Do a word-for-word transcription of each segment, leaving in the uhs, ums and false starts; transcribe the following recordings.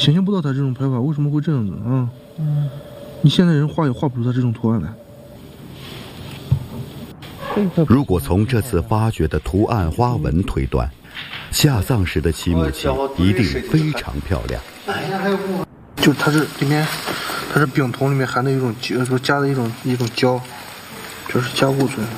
想象不到他这种拍法为什么会这样子啊？嗯，你现在人画也画不出他这种图案来。 如果从这次发掘的图案花纹推断，下葬时的漆木器一定非常漂亮。 就是它这里面，它这饼筒里面含的一种胶，说加的一种一种胶，就是加固存。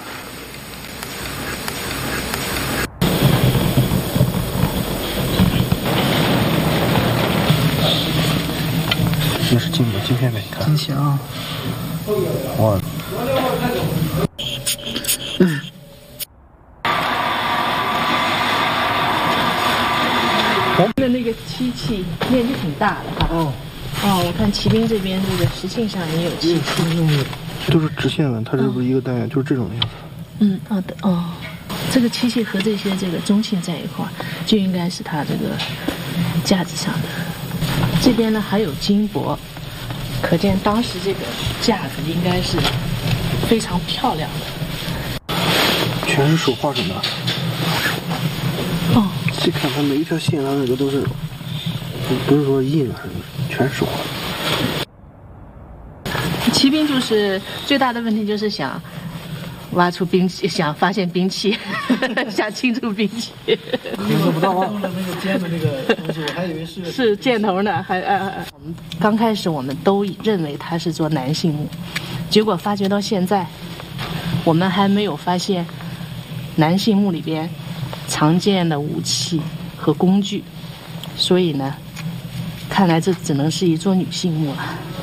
这是镜片，镜片没看。 真行啊！ 哇！嗯。 的那个漆器面积挺大的哈。哦。哦，我看骑兵这边这个石磬上也有漆器。 都是直线纹，它这不是一个单元，就是这种样子。 嗯，好的哦。这个漆器和这些这个中磬在一块儿，就应该是它这个架子上的。这边呢还有金箔，可见当时这个架子应该是非常漂亮的。 全是手画成的。 哦。 细看它每一条线，它那个都是，不是说印了，全是手画。 骑兵就是最大的问题就是想挖出兵器，想发现兵器，想清楚兵器。 你做不到啊！那个尖的那个东西，我还以为是是箭头呢，还呃呃。我们刚开始我们都认为它是做男性墓，结果发掘到现在，我们还没有发现男性墓里边常见的武器和工具，所以呢，看来这只能是一座女性墓了。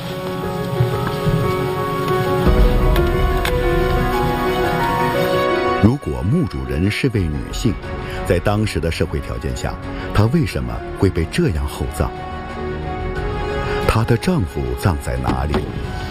如果墓主人是位女性，在当时的社会条件下，她为什么会被这样厚葬？她的丈夫葬在哪里？